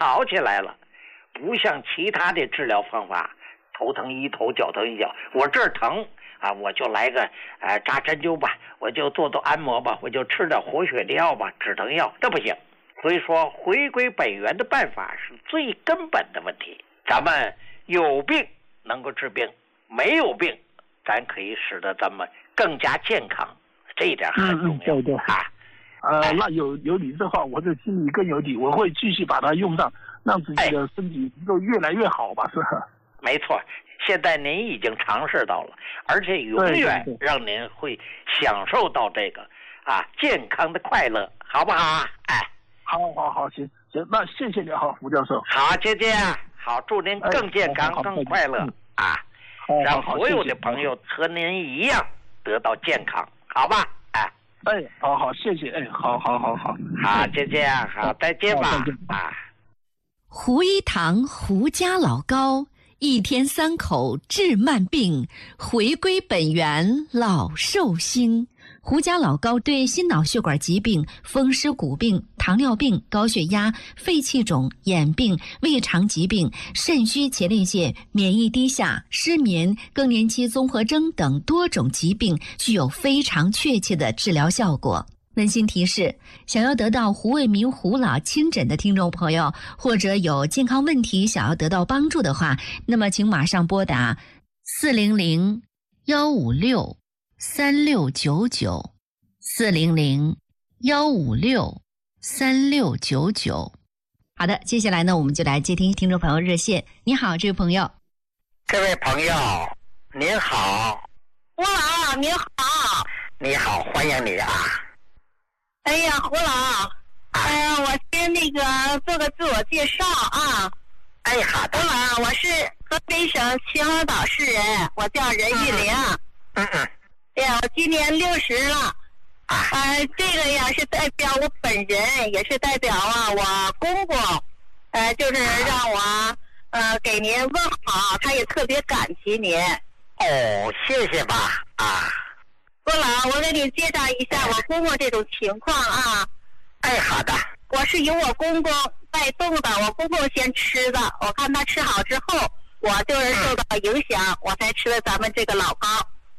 好起来了。不像其他的治疗方法，头疼一头，脚疼一脚，我这儿疼啊，我就来个扎针灸吧，我就做按摩吧，我就吃点活血的药吧，止疼药，这不行。所以说回归本源的办法是最根本的问题。咱们有病能够治病，没有病咱可以使得咱们更加健康，这一点很重要。 对啊。那有你这话，我这心里更有底，我会继续把它用上，让自己的身体能够越来越好吧，是吧？ 没错，现在您已经尝试到了，而且永远让您会享受到这个健康的快乐，好不好？ 好，行，那谢谢你哈，吴教授。 好，姐姐，好，祝您更健康、更快乐让所有的朋友和您一样得到健康，好吧？ 好，谢谢，好， 姐姐，好，再见吧。 胡一堂胡家老高，1天3口治慢病，回归本源老寿星。胡家老高对心脑血管疾病、风湿骨病、糖尿病、高血压、肺气肿、眼病、胃肠疾病、肾虚前列腺、免疫低下、失眠、更年期综合征等多种疾病具有非常确切的治疗效果。温馨提示：想要得到胡卫民胡老亲诊的听众朋友，或者有健康问题想要得到帮助的话，那么请马上拨打400-156-3699，400-156-3699。好的，接下来呢，我们就来接听听众朋友热线。你好，这位朋友。 这位朋友，您好。 胡老，您好。 你好，欢迎你啊。 哎呀，胡老，我先做个自我介绍啊。 好的。 胡老，我是河北省秦皇岛市人，我叫任玉玲。我今年60了。这个呀是代表我本人，也是代表我公公，就是让我给您问好，他也特别感激您。 谢谢吧。 胡老，我给你介绍一下我公公这种情况啊。 好的。 我是由我公公带动的，我公公先吃的，我看他吃好之后，我就是受到影响，我才吃了咱们这个老高。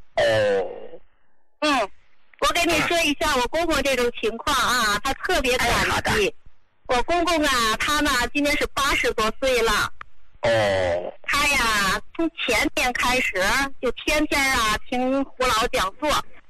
我给你说一下我公公这种情况啊，他特别感激。我公公他呢今年是80多岁了。他呀从前年开始就天天听胡老讲座。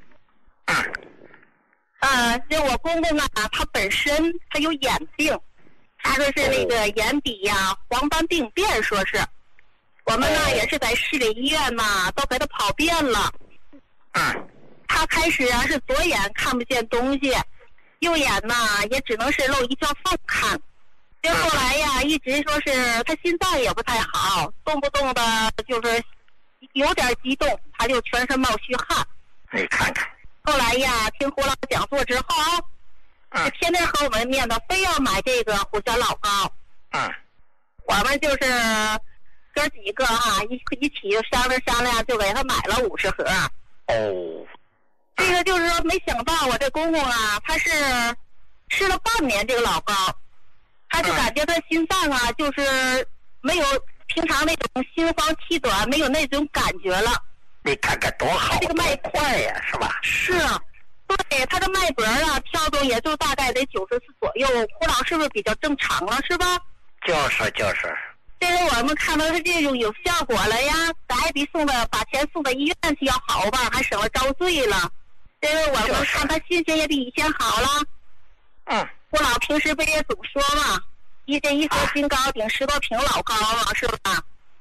就我公公他本身他有眼病，他说是那个眼底黄斑病变，说是我们也是在市里医院都给他跑遍了。他开始是左眼看不见东西，右眼也只能是露一条缝看。就后来一直说是他心脏也不太好，动不动的就是有点激动，他就全身冒虚汗。 你看看。 后来听胡老讲座之后，就天天和我们念叨，非要买这个胡小老高。我们就是哥几个一起商量，就给他买了50盒。这个就是说，没想到我这公公他是吃了半年这个老高，他就感觉他心脏就是没有平常那种心慌气短，没有那种感觉了。 你看看多好，这个脉快呀，是吧？ 是，对，他的脉搏跳动也就大概得94左右，胡老是不是比较正常了，是吧？ 就是。 这个我们看到他这种有效果了呀，咱还比把钱送到医院去要好吧，还省了遭罪了。这个我们看他心情也比以前好了。胡老平时不也总说嘛，一盒金高顶10多瓶老高了，是吧？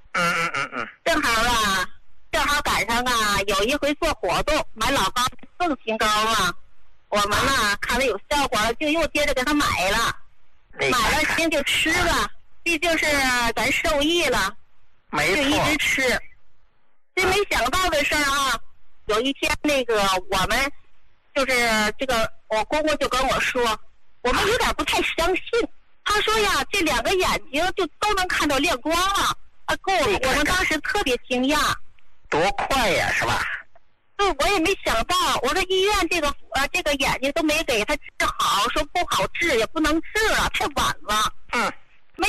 正好赶上有一回做活动买老高送金高我们看他有效果了，就又接着给他买了，买了先就吃吧，毕竟是咱受益了，就一直吃。这没想到的事儿有一天我们就是我公公就跟我说，我们有点不太相信。他说这2个眼睛就都能看到亮光了。我们当时特别惊讶。 多快呀，是吧？ 对，我也没想到，我说医院这个眼睛都没给他治好，说不好治也不能治了，太晚了。没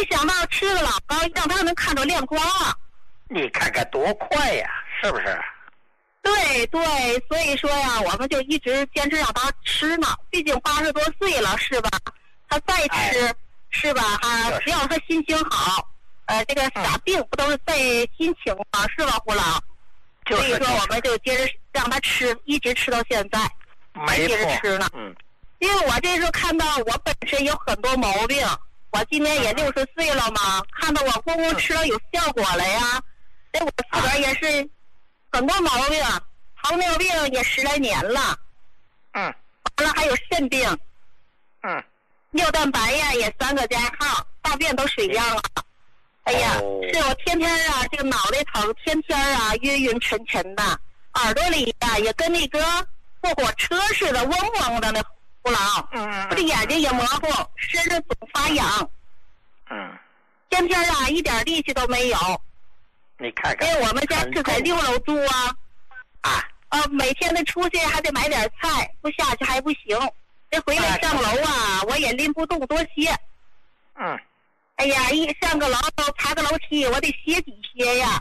想到吃个老高让他能看着亮光啊！ 你看看多快呀，是不是？ 对对，所以说呀，我们就一直坚持让他吃呢。毕竟80多岁了，是吧？他再吃，是吧？只要他心情好，这个啥病不都是在心情吗？是吧，胡老？所以说，我们就接着让他吃，一直吃到现在，还接着吃呢。因为我这时候看到我本身有很多毛病，我今年也60岁了嘛，看到我公公吃了有效果了呀，我自个儿也是很多毛病，糖尿病也10来年了，完了还有肾病，尿蛋白呀也3个加号，大便都水样了。哎呀，是我天天啊，这个脑袋疼，天天啊晕晕沉沉的，耳朵里呀也跟那个坐火车似的，嗡嗡的那胡老，我这眼睛也模糊，身上总发痒，天天啊一点力气都没有。 你看看， 因为我们家是在6楼住啊，每天的出去还得买点菜，不下去还不行。这回来上楼啊，我也拎不动多些。哎呀，一上个楼爬个楼梯，我得歇几歇呀。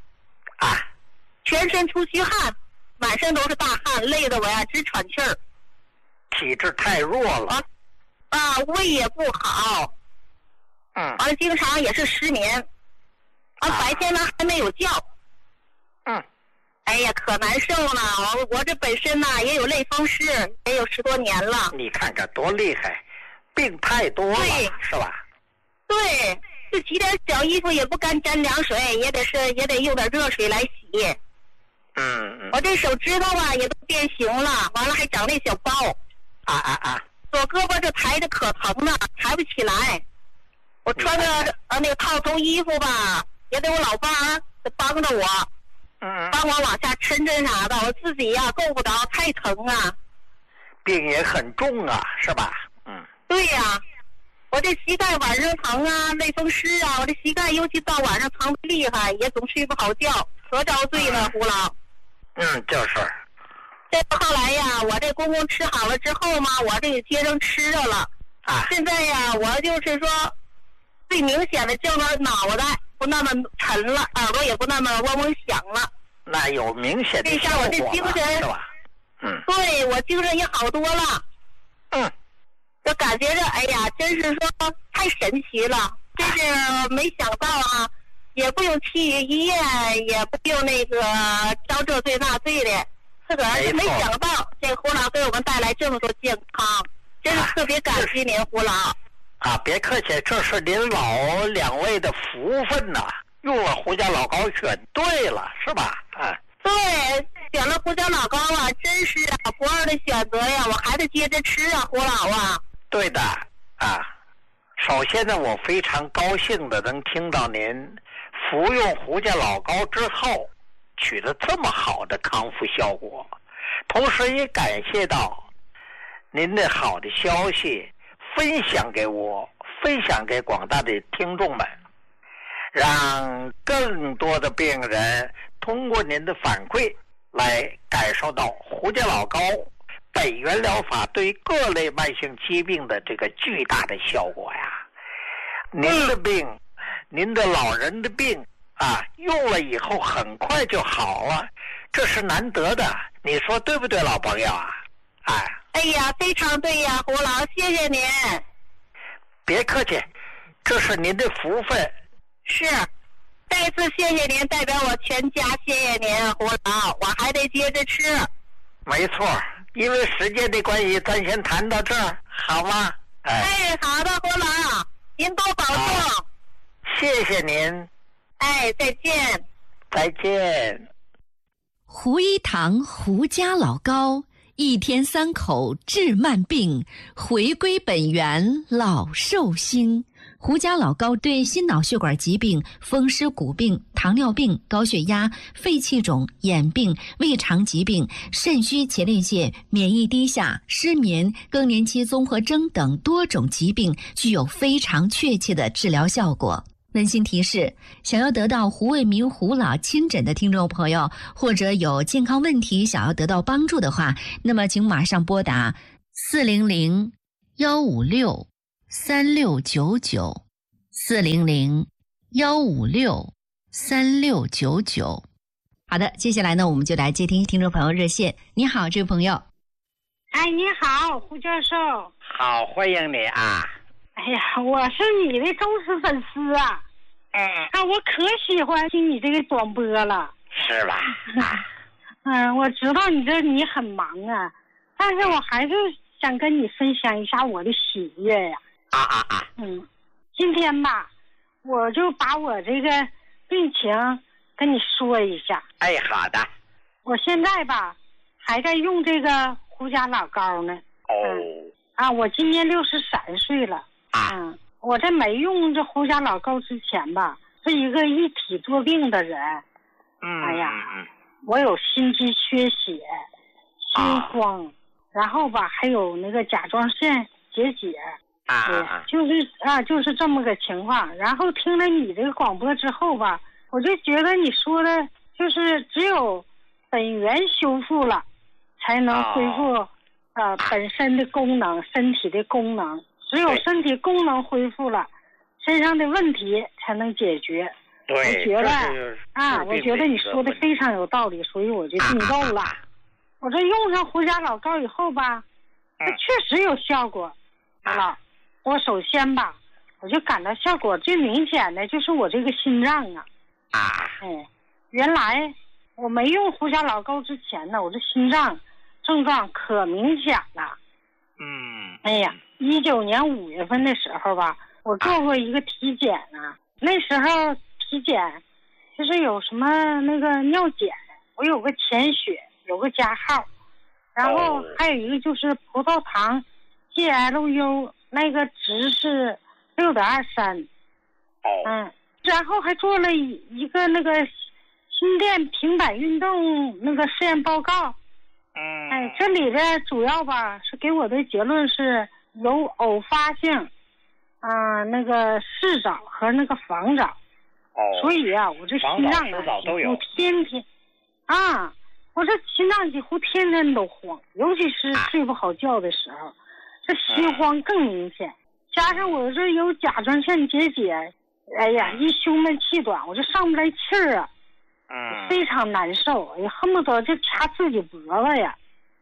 全身出虚汗，满身都是大汗，累得我呀直喘气儿。 体质太弱了。 胃也不好。完了，经常也是失眠。白天呢还没有觉。哎呀，可难受了。我这本身呢也有类风湿，也有10多年了。 你看看多厉害，病太多了，是吧？ 对，就洗点小衣服也不敢沾凉水，也得用点热水来洗。我这手指头啊也都变形了，完了还长那小包。左胳膊这抬着可疼了，抬不起来。我穿个那个套头衣服吧，也得我老伴儿帮着我，帮我往下抻啥的，我自己呀够不着，太疼啊。 病也很重啊，是吧？ 对呀。我这膝盖晚上疼啊，类风湿啊，我这膝盖尤其到晚上疼厉害，也总睡不好觉，可遭罪了，胡老。 就是。 这后来呀，我这公公吃好了之后嘛，我这个接着吃着了。现在呀，我就是说，最明显的就是脑袋不那么沉了，耳朵也不那么嗡嗡响了。 那有明显的效果了， 我这精神是吧？ 对，我精神也好多了。就感觉着，哎呀，真是说太神奇了，真是没想到啊，也不用去医院，也不用那个遭这罪那罪的，自个儿是没想到这胡老给我们带来这么多健康，真是特别感激您，胡老。 别客气，这是您老2位的福分呐，用了胡椒老高选对了，是吧？ 对，选了胡椒老高啊，真是不二的选择呀，我还得接着吃啊，胡老啊。 对的首先呢，我非常高兴的能听到您服用胡椒老高之后取得这么好的康复效果，同时也感谢到您的好的消息分享给我，分享给广大的听众们，让更多的病人通过您的反馈来感受到胡椒老高本源疗法对各类慢性疾病的这个巨大的效果呀。您的病，您的老人的病用了以后很快就好了，这是难得的，你说对不对，老朋友啊？ 哎呀，非常对呀，胡老，谢谢您。 别客气，这是您的福分。 是，再次谢谢您，代表我全家谢谢您，胡老，我还得接着吃。 没错，因为时间的关系，咱先谈到这儿，好吗？ 好的，胡老，您多保重。 谢谢您。 再见。 再见。 胡一堂胡家老高，1天3口治慢病，回归本源老寿星。胡家老高对心脑血管疾病、风湿骨病、糖尿病、高血压、肺气肿、眼病、胃肠疾病、肾虚前列腺、免疫低下、失眠、更年期综合征等多种疾病具有非常确切的治疗效果。温馨提示：想要得到胡卫民胡老亲诊的听众朋友，或者有健康问题想要得到帮助的话，那么请马上拨打400-156-3699 400-156-3699。好的，接下来呢，我们就来接听听众朋友热线。你好，这位朋友。 哎，你好，胡教授。 好，欢迎你啊。 哎呀，我是你的忠实粉丝啊。我可喜欢听你这个广播了。 是吧？ 我知道你很忙啊，但是我还是想跟你分享一下我的喜悦呀。今天吧，我就把我这个病情跟你说一下。 哎，好的。 我现在吧，还在用这个胡家老膏呢。我今年63岁了。我在没用这胡家老膏之前吧，是一个一体多病的人。我有心肌缺血、心慌，然后吧还有那个甲状腺结节。就是这么个情况。然后听了你这个广播之后吧，我就觉得你说的就是只有本源修复了，才能恢复本身的功能，身体的功能。只有身体功能恢复了，身上的问题才能解决。 对， 我觉得你说的非常有道理，所以我就订购了。我这用上胡家老膏以后吧，它确实有效果。我首先吧，我就感到效果最明显的就是我这个心脏啊。原来我没用胡家老膏之前呢，我这心脏症状可明显了。19年5月份的时候吧，我做过一个体检啊。那时候体检就是有什么那个尿检，我有个潜血，有个加号，然后还有一个就是葡萄糖 GLU 那个值是6.23。然后还做了一个那个心电平板运动那个试验报告。这里边主要吧是给我的结论是有偶发性那个视早和那个房早。所以我这心脏我天天我这心脏几乎天天都慌，尤其是睡不好觉的时候，这心慌更明显。加上我这有甲状腺结节，一胸闷气短，我就上不来气儿啊。非常难受，恨不得就掐自己脖子呀。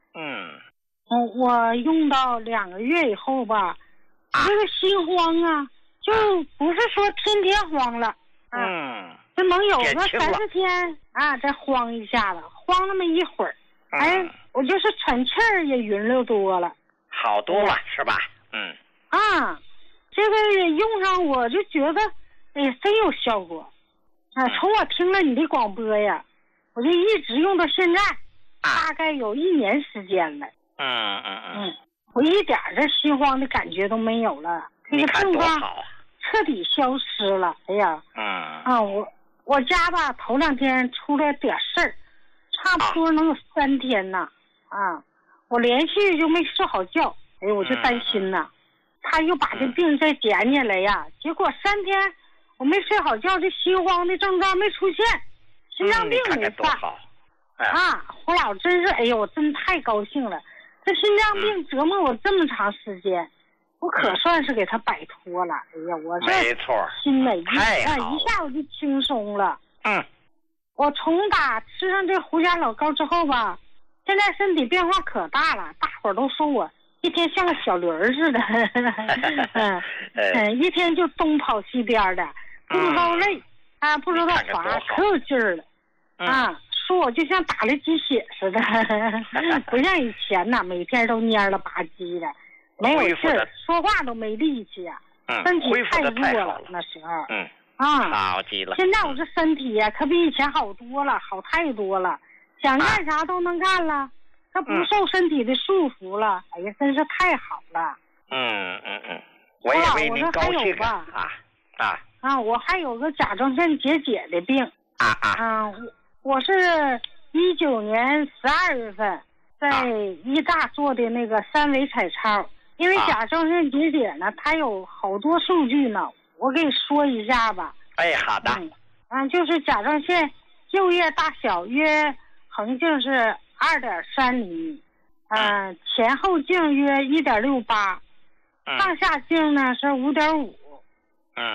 我用到2个月以后吧，这个心慌啊，就不是说天天慌了。就能有个3-4天再慌一下子，慌那么一会儿，我就是喘气儿也匀溜多了， 好多了是吧？ 这个用上我就觉得，真有效果。从我听了你的广播呀，我就一直用到现在，大概有1年时间了。我一点这心慌的感觉都没有了，这个症状彻底消失了。我家吧头2天出了点事儿，差不多能有3天呢。我连续就没睡好觉，我就担心呢，他又把这病再捡起来呀。结果3天我没睡好觉，这心慌的症状没出现，心脏病没犯。胡老真是，我真太高兴了。这心脏病折磨我这么长时间，我可算是给他摆脱了。我这心里一下我就轻松了。我从打吃上这胡家老膏之后吧，现在身体变化可大了，大伙儿都说我一天像个小驴儿似的。一天就东跑西颠的，不知道累不知道乏，可有劲儿了。说我就像打了鸡血似的，不像以前呐，每天都蔫了吧唧的，没有劲儿，说话都没力气呀。身体太弱了那时候。 好极了。 现在我这身体呀，可比以前好多了，好太多了，想干啥都能干了，他不受身体的束缚了。真是太好了。 我也为您高兴我还有个甲状腺结节的病。我是19年12月份在医大做的那个3维彩超，因为甲状腺结节呢，它有好多数据呢，我给你说一下吧。 好的。 就是甲状腺右叶大小约横径是2.3厘米，前后径约1.68，上下径呢是5.5，